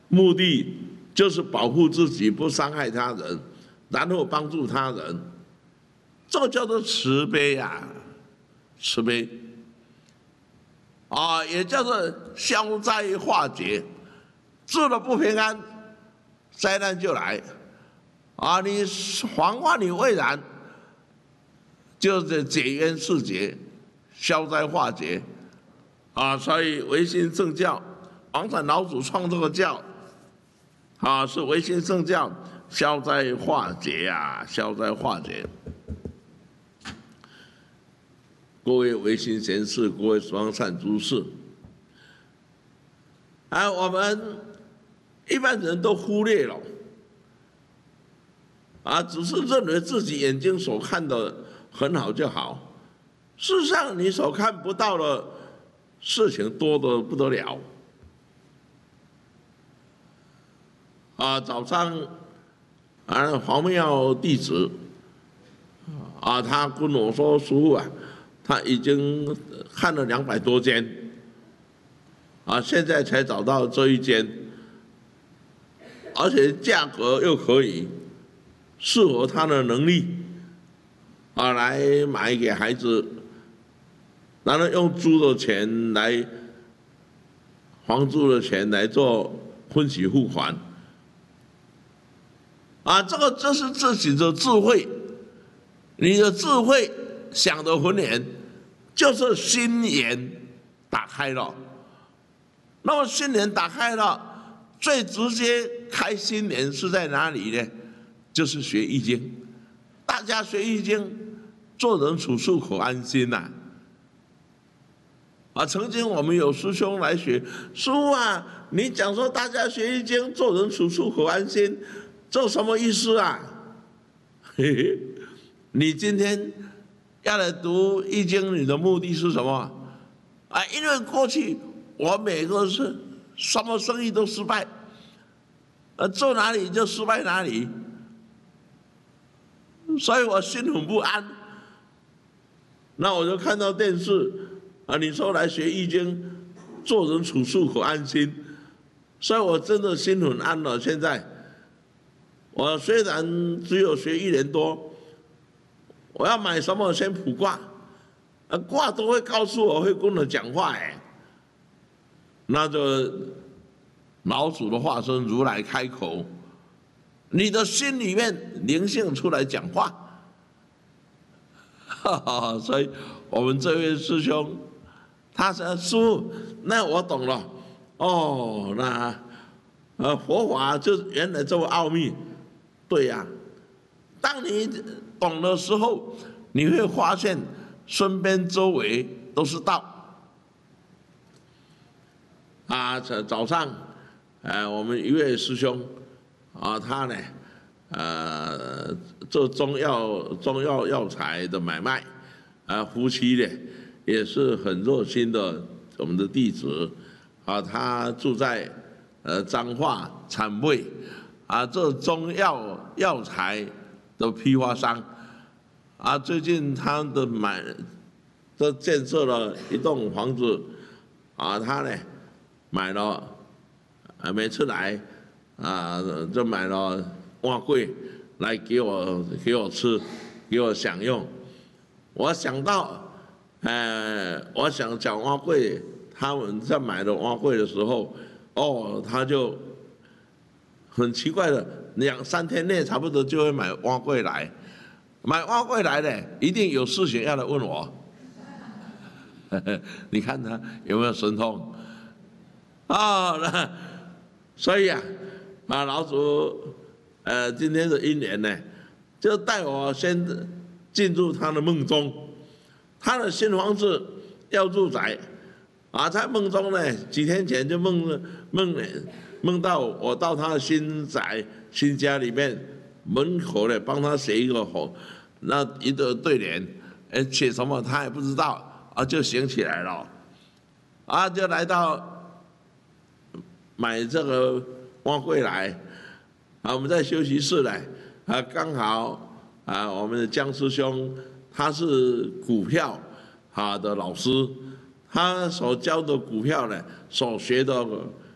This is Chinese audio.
目的就是保护自己，不伤害他人，然后帮助他人，这叫做慈悲啊，慈悲啊，也叫做消灾化解。治了不平安，灾难就来啊！你防患于未然，就是解冤释结，消灾化解啊！所以唯心圣教，王禅老祖创这个教啊，是唯心圣教，消灾化解啊，消灾化解。各位唯心贤士，各位王禅诸士，我们一般人都忽略了，只是认为自己眼睛所看的很好就好。事实上，你所看不到的事情多得不得了。早上，黄庙弟子，他跟我说，师父啊，他已经看了200多间，现在才找到这一间。而且价格又可以适合他的能力，来买给孩子，然后用租的钱来房租的钱来做分期付款，这是自己的智慧，你的智慧想得很远，就是心眼打开了，那么心眼打开了。最直接开心眼是在哪里呢？就是学易经。大家学易经，做人处事可安心呐。曾经我们有师兄来学，师父啊，你讲说大家学易经，做人处事可安心，这什么意思啊？嘿嘿，你今天要来读易经，你的目的是什么？因为过去我每个是。什么生意都失败，做哪里就失败哪里，所以我心很不安。那我就看到电视，你说来学易经，做人处事可安心，所以我真的心很安了。现在，我虽然只有学1年多，我要买什么先卜卦，卦都会告诉我，会跟我讲话那就老祖的化身如来开口，你的心里面灵性出来讲话，所以我们这位师兄，他说师父，那我懂了，那佛法就原来这么奥秘，对呀，当你懂的时候，你会发现身边周围都是道。早上，我们一位师兄，他呢，做中药药材的买卖，夫妻呢也是很热心的我们的弟子，他住在彰化产卫，这中药药材的批发商，最近他这建设了一栋房子，他呢。买了，每次来，就买了碗粿来给我吃，给我享用。我想到，我想讲碗粿，他们在买的碗粿的时候，他就很奇怪的，2、3天内差不多就会买碗粿来，买碗粿来的，一定有事情要来问我。你看他有没有神通？所以老祖今天的因缘呢，就带我先进入他的梦中，他的新房子要住宅，在梦中呢，几天前就梦到我到他的新宅新家里面门口呢，帮他写一个那一个对联，写什么他也不知道，就想起来了，就来到。买这个碗粿来，我们在休息室呢，刚好我们的江师兄他是股票的老师，他所教的股票呢，所学的